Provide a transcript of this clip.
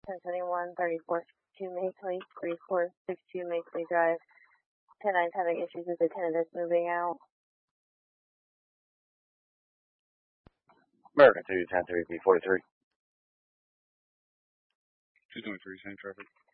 1021, 3462 Makeley, 3462 Makeley Drive. 10-9's having issues with the tenant that's moving out. American 2, 10-3, P43. 223, same traffic.